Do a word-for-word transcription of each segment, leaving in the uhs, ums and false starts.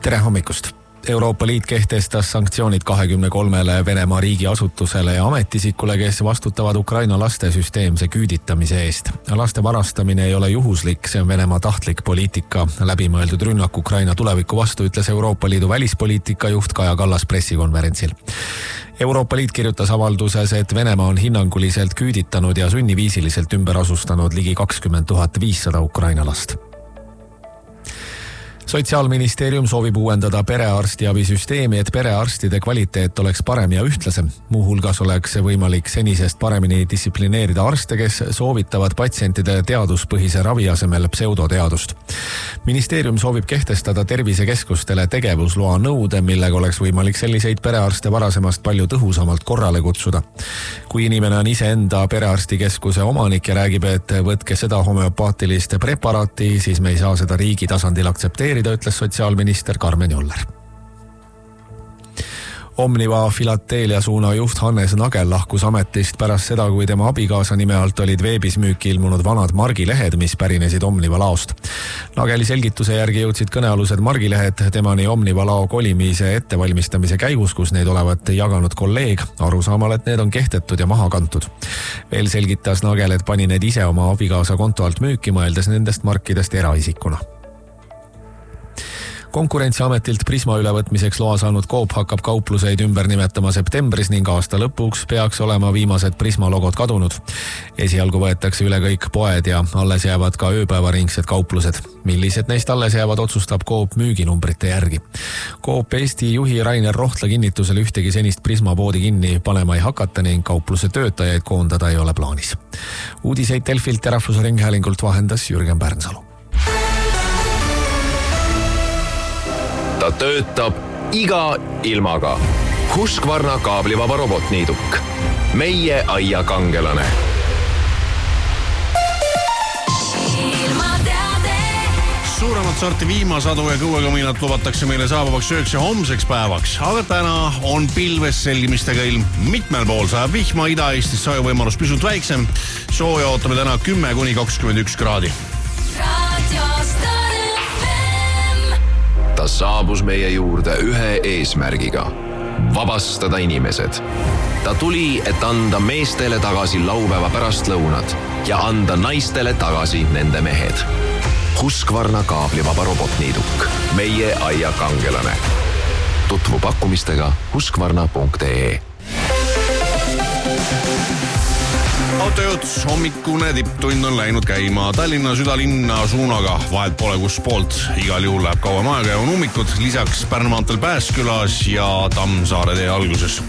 Tere hommikust! Euroopa Liit kehtestas sanktsioonid kahekümne kolmele Venemaa riigiasutusele ja ametisikule, kes vastutavad Ukraina laste süsteemse küüditamise eest. Laste varastamine ei ole juhuslik, see on Venemaa tahtlik poliitika. Läbimõeldud rünnak Ukraina tuleviku vastu, ütles Euroopa Liidu välispoliitika juht Kaja Kallas pressikonverentsil. Euroopa Liit kirjutas avalduses, et Venemaa on hinnanguliselt küüditanud ja sunniviisiliselt ümber asustanud ligi kakskümmend tuhat viissada Ukraina last. Sotsiaalministeerium soovib uuendada perearstiabisüsteemi, et perearstide kvaliteet oleks parem ja ühtlasem. Muuhulgas oleks võimalik senisest paremini distsiplineerida arste, kes soovitavad patsientide teaduspõhise ravi asemel pseudoteadust. Ministeerium soovib kehtestada tervisekeskustele tegevusloa nõude, millega oleks võimalik selliseid perearste varasemast palju tõhusamalt korrale kutsuda. Kui inimene on iseenda perearstikeskuse omanik ja räägib, et võtke seda homeopaatilist preparaati, siis me ei saa seda riigi tasandil aktsepteerida, ütles sotsiaalminister Karmen Joller. Omniva Filatelia suuna juht Hannes Nagel lahkus ametist pärast seda, kui tema abikaasa nime alt olid veebis müüki ilmunud vanad margilehed, mis pärinesid Omniva laost. Nageli selgituse järgi jõudsid kõnealused margilehed temani Omniva lao kolimise ettevalmistamise käigus, kus neid olevat jaganud kolleeg, arusaamal, et need on kehtetud ja maha kantud. Veel selgitas Nagel, et pani need ise oma abikaasa konto alt müüki, mõeldes nendest markidest eraisikuna. Konkurentsiametilt Prisma ülevõtmiseks loa saanud Coop hakkab kaupluseid ümber nimetama septembris ning aasta lõpuks peaks olema viimased Prisma logod kadunud. Esialgu võetakse üle kõik poed ja alles jäävad ka ööpäevaringsed kauplused. Millised neist alles jäävad, otsustab Coop müüginumbrite järgi. Coop Eesti juhi Rainer Rohtla kinnitusel ühtegi senist Prisma poodi kinni panema ei hakata ning kaupluse töötajaid koondada ei ole plaanis. Uudiseid Delfilt ja Rahvusringhäälingult vahendas Jürgen Pärnsalu. Ta töötab iga ilmaga. Husqvarna kaablivaba robotniiduk. Meie aia kangelane. Suuremat sorti viimasadu ja kõuekominat lubatakse meile saabuvaks ööks ja homseks päevaks. Aga täna on pilves selgimistega ilm. Mitmel pool saab vihma, Ida-Eestis saju võimalus pisut väiksem. Sooja ootame täna kümme kuni kakskümmend üks kraadi. Ta saabus meie juurde ühe eesmärgiga. Vabastada inimesed. Ta tuli, et anda meestele tagasi laupäeva pärast lõunad ja anda naistele tagasi nende mehed. Husqvarna kaablivaba robotniiduk. Meie aia kangelane. Tutvu pakkumistega husqvarna punkt ee. Autojuts, hommikune tipptund on läinud käima Tallinna südalinna suunaga. Vahet pole kus poolt, igal juhul läheb kauem aega ja on ummikud. Lisaks Pärnumaantel Pääskülas ja Tammsaare tee alguses.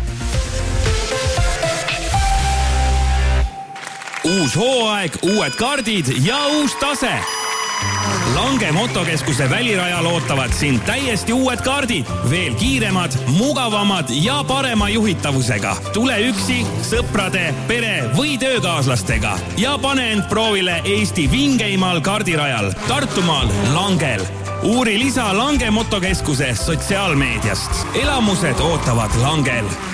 Uus hooaeg, uued kaardid ja uus tase. Lange motokeskuse välirajal ootavad sind täiesti uued kaardid, veel kiiremad, mugavamad ja parema juhitavusega. Tule üksi, sõprade, pere või töökaaslastega ja pane end proovile Eesti vingeimal kaardirajal Tartumaal Langel. Uuri lisa Lange motokeskuse sotsiaalmeediast. Elamused ootavad Langel.